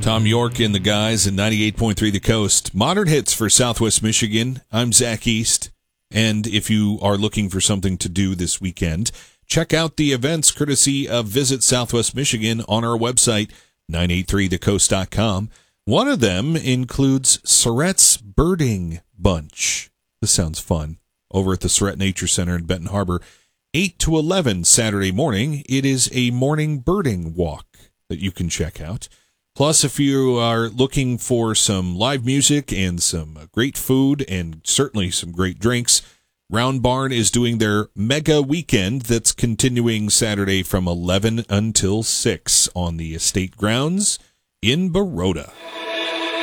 Tom York and the guys in 98.3 The Coast. Modern hits for Southwest Michigan. I'm Zach East. And if you are looking for something to do this weekend, check out the events courtesy of Visit Southwest Michigan on our website, 983thecoast.com. One of them includes Surratt's Birding Bunch. This sounds fun. Over at the Surratt Nature Center in Benton Harbor, 8 to 11 Saturday morning. It is a morning birding walk that you can check out. Plus, if you are looking for some live music and some great food and certainly some great drinks, Round Barn is doing their mega weekend that's continuing Saturday from 11 until 6 on the estate grounds in Baroda.